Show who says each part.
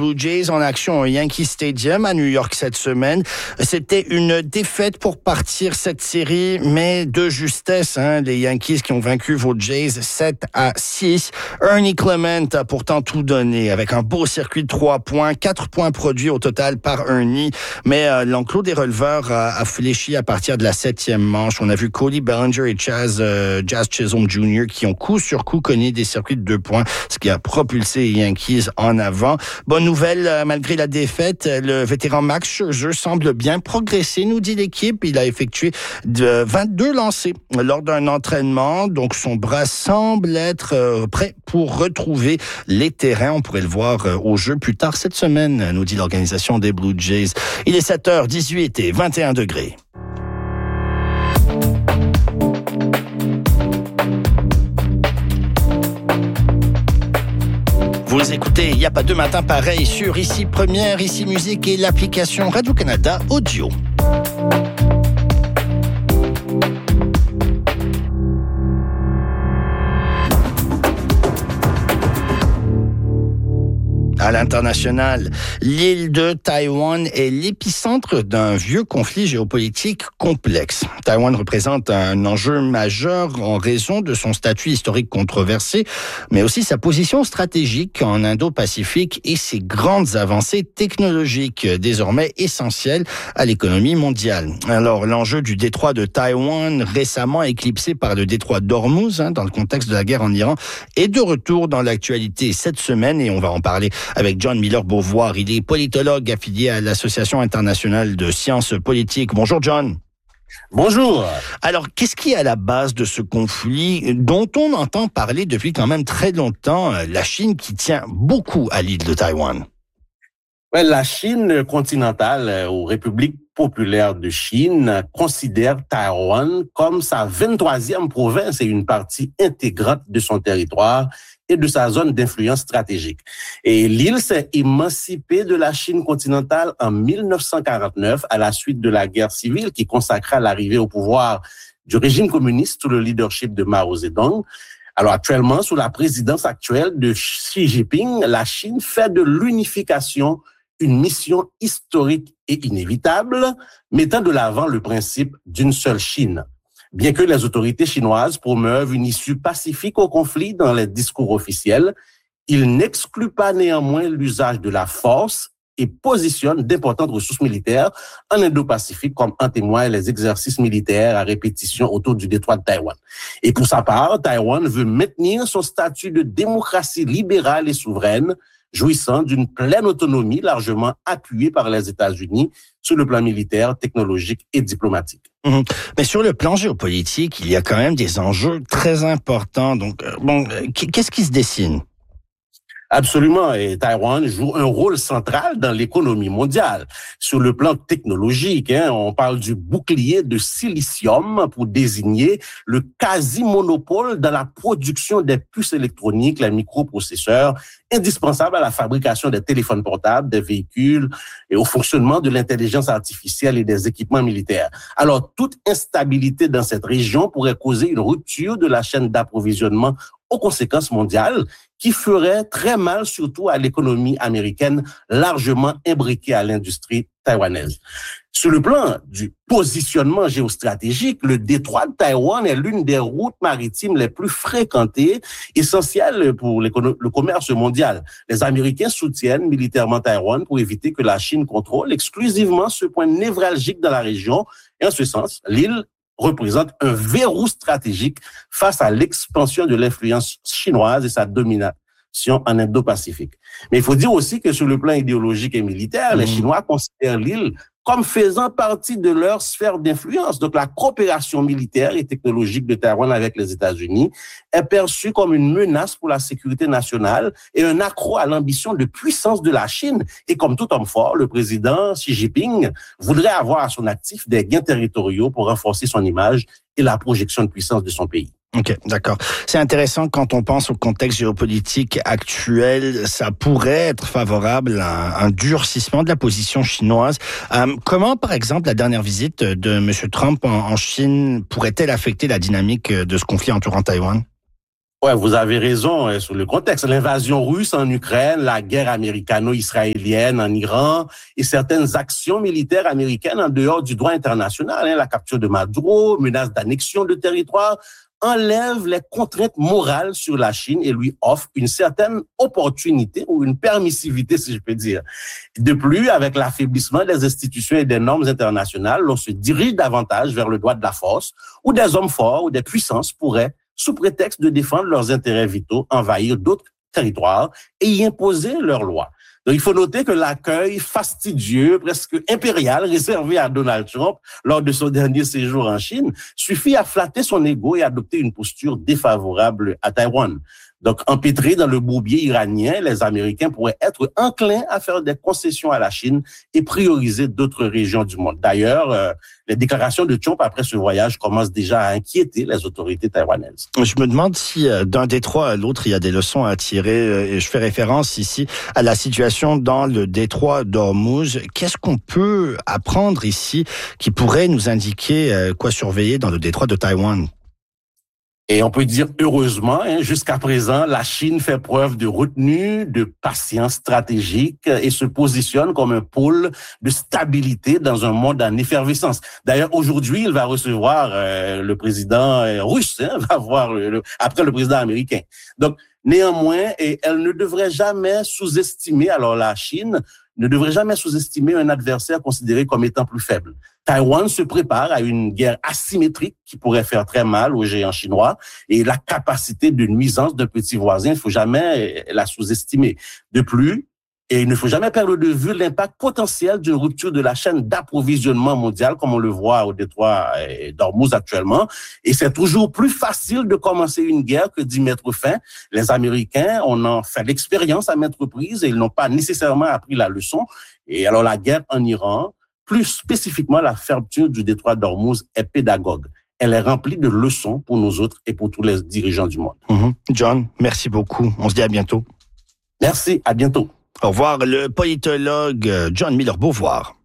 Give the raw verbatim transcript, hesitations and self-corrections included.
Speaker 1: Blue Jays en action au Yankee Stadium à New York cette semaine. C'était une défaite pour partir cette série, mais de justesse, hein, les Yankees qui ont vaincu vos Jays sept à six. Ernie Clement a pourtant tout donné avec un beau circuit de trois points, quatre points produits au total par Ernie, mais euh, l'enclos des releveurs a, a fléchi à partir de la septième manche. On a vu Cody Bellinger et Chaz, euh, Jazz Chisholm junior qui ont coup sur coup cogné des circuits de deux points, ce qui a propulsé les Yankees en avant. Bonne nouvelle, euh, malgré la défaite, le vétéran Max Scherzer semble bien progresser, nous dit l'équipe. Il a effectué de vingt-deux lancers lors d'un entraînement, donc son bras semble être euh, prêt pour retrouver les terrains. On pourrait le voir euh, au jeu plus tard cette semaine, nous dit l'organisation des Blue Jays. Il est sept heures dix-huit et vingt et un degrés. Vous écoutez Il n'y a pas deux matins pareils sur Ici Première, Ici Musique et l'application Radio-Canada Audio. À l'international, l'île de Taïwan est l'épicentre d'un vieux conflit géopolitique complexe. Taïwan représente un enjeu majeur en raison de son statut historique controversé, mais aussi sa position stratégique en Indo-Pacifique et ses grandes avancées technologiques, désormais essentielles à l'économie mondiale. Alors, l'enjeu du détroit de Taïwan, récemment éclipsé par le détroit d'Ormuz, hein, dans le contexte de la guerre en Iran, est de retour dans l'actualité cette semaine et on va en parler avec John Miller-Beauvoir. Il est politologue affilié à l'Association internationale de sciences politiques. Bonjour John.
Speaker 2: Bonjour.
Speaker 1: Alors, qu'est-ce qui est à la base de ce conflit dont on entend parler depuis quand même très longtemps, la Chine qui tient beaucoup à l'île de Taïwan?
Speaker 2: Ouais, la Chine continentale ou République populaire de Chine considère Taïwan comme sa vingt-troisième province et une partie intégrante de son territoire et de sa zone d'influence stratégique. Et l'île s'est émancipée de la Chine continentale en mille neuf cent quarante-neuf à la suite de la guerre civile qui consacra l'arrivée au pouvoir du régime communiste sous le leadership de Mao Zedong. Alors actuellement, sous la présidence actuelle de Xi Jinping, la Chine fait de l'unification une mission historique et inévitable, mettant de l'avant le principe d'une seule Chine. Bien que les autorités chinoises promeuvent une issue pacifique au conflit dans les discours officiels, ils n'excluent pas néanmoins l'usage de la force et positionnent d'importantes ressources militaires en Indo-Pacifique, comme en témoignent les exercices militaires à répétition autour du détroit de Taïwan. Et pour sa part, Taïwan veut maintenir son statut de démocratie libérale et souveraine, jouissant d'une pleine autonomie largement appuyée par les États-Unis sur le plan militaire, technologique et diplomatique.
Speaker 1: Mmh. Mais sur le plan géopolitique, il y a quand même des enjeux très importants. Donc, bon, qu'est-ce qui se dessine?
Speaker 2: Absolument, et Taïwan joue un rôle central dans l'économie mondiale. Sur le plan technologique, hein, on parle du bouclier de silicium pour désigner le quasi-monopole dans la production des puces électroniques, les microprocesseurs, indispensables à la fabrication des téléphones portables, des véhicules et au fonctionnement de l'intelligence artificielle et des équipements militaires. Alors, toute instabilité dans cette région pourrait causer une rupture de la chaîne d'approvisionnement aux conséquences mondiales qui ferait très mal surtout à l'économie américaine largement imbriquée à l'industrie taïwanaise. Sur le plan du positionnement géostratégique, le détroit de Taïwan est l'une des routes maritimes les plus fréquentées, essentielles pour le commerce mondial. Les Américains soutiennent militairement Taïwan pour éviter que la Chine contrôle exclusivement ce point névralgique dans la région. Et en ce sens, l'île représente un verrou stratégique face à l'expansion de l'influence chinoise et sa domination en Indo-Pacifique. Mais il faut dire aussi que sur le plan idéologique et militaire, mmh. les Chinois considèrent l'île comme faisant partie de leur sphère d'influence. Donc la coopération militaire et technologique de Taïwan avec les États-Unis est perçue comme une menace pour la sécurité nationale et un accroc à l'ambition de puissance de la Chine. Et comme tout homme fort, le président Xi Jinping voudrait avoir à son actif des gains territoriaux pour renforcer son image et la projection de puissance de son pays.
Speaker 1: Ok, d'accord. C'est intéressant quand on pense au contexte géopolitique actuel, ça pourrait être favorable à un durcissement de la position chinoise. Euh, comment, par exemple, la dernière visite de M. Trump en, en Chine pourrait-elle affecter la dynamique de ce conflit entourant Taïwan?
Speaker 2: Ouais, vous avez raison hein, sur le contexte. L'invasion russe en Ukraine, la guerre américano-israélienne en Iran et certaines actions militaires américaines en dehors du droit international, hein, la capture de Maduro, menace d'annexion de territoire, enlève les contraintes morales sur la Chine et lui offre une certaine opportunité ou une permissivité, si je peux dire. De plus, avec l'affaiblissement des institutions et des normes internationales, l'on se dirige davantage vers le droit de la force, où des hommes forts ou des puissances pourraient, sous prétexte de défendre leurs intérêts vitaux, envahir d'autres territoires et y imposer leurs lois. Donc, il faut noter que l'accueil fastidieux, presque impérial, réservé à Donald Trump lors de son dernier séjour en Chine, suffit à flatter son ego et adopter une posture défavorable à Taïwan. Donc, empêtrés dans le bourbier iranien, les Américains pourraient être enclins à faire des concessions à la Chine et prioriser d'autres régions du monde. D'ailleurs, euh, les déclarations de Trump après ce voyage commencent déjà à inquiéter les autorités taïwanaises.
Speaker 1: Je me demande si euh, d'un détroit à l'autre, il y a des leçons à tirer. Et je fais référence ici à la situation dans le détroit d'Ormuz. Qu'est-ce qu'on peut apprendre ici qui pourrait nous indiquer euh, quoi surveiller dans le détroit de Taïwan?
Speaker 2: Et on peut dire heureusement, hein, jusqu'à présent, la Chine fait preuve de retenue, de patience stratégique et se positionne comme un pôle de stabilité dans un monde en effervescence. D'ailleurs, aujourd'hui, il va recevoir euh, le président euh, russe, hein, va voir le, le, après le président américain. Donc, néanmoins, et elle ne devrait jamais sous-estimer, alors la Chine ne devrait jamais sous-estimer un adversaire considéré comme étant plus faible. Taïwan se prépare à une guerre asymétrique qui pourrait faire très mal aux géants chinois et la capacité de nuisance d'un petit voisin, il ne faut jamais la sous-estimer. De plus, et il ne faut jamais perdre de vue l'impact potentiel d'une rupture de la chaîne d'approvisionnement mondiale, comme on le voit au détroit d'Ormuz actuellement. Et c'est toujours plus facile de commencer une guerre que d'y mettre fin. Les Américains, on en fait l'expérience à maintes reprises et ils n'ont pas nécessairement appris la leçon. Et alors la guerre en Iran, plus spécifiquement la fermeture du détroit d'Ormuz, est pédagogue. Elle est remplie de leçons pour nous autres et pour tous les dirigeants du monde.
Speaker 1: Mmh. John, merci beaucoup. On se dit à bientôt.
Speaker 2: Merci, à bientôt.
Speaker 1: Au revoir, le politologue John Miller-Beauvoir.